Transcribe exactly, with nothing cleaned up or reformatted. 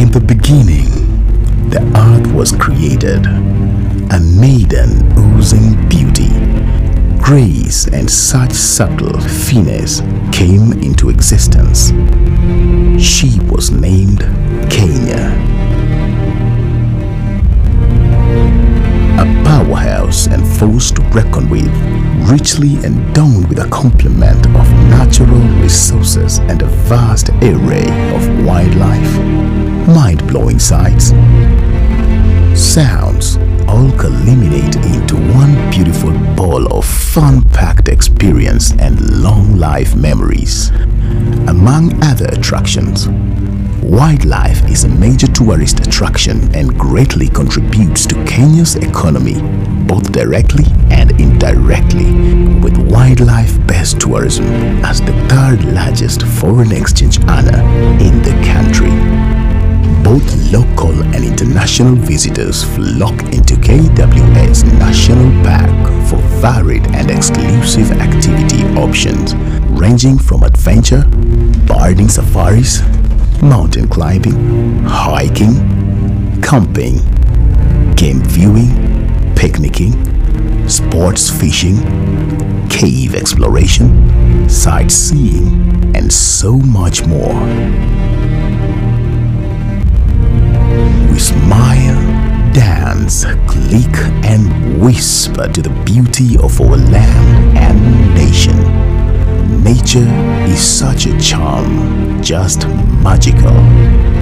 In the beginning, the earth was created, a maiden oozing beauty, grace, and such subtle finesse came into existence. She was named Kenya. A powerhouse and force to reckon with, richly endowed with a complement of natural resources and a vast array of wildlife, mind-blowing sights, sounds, all culminate into one beautiful ball of fun-packed experience and long-life memories. Among other attractions, wildlife is a major tourist attraction and greatly contributes to Kenya's economy, both directly and indirectly, with wildlife-based tourism as the third largest foreign exchange earner in the country. Both local and international visitors flock into K W S National Park for varied and exclusive activity options ranging from adventure, birding safaris, mountain climbing, hiking, camping, game viewing, picnicking, sports fishing, cave exploration, sightseeing, and so much more. We smile, dance, click, and whisper to the beauty of our land and nation. Nature is such a charm, just magical.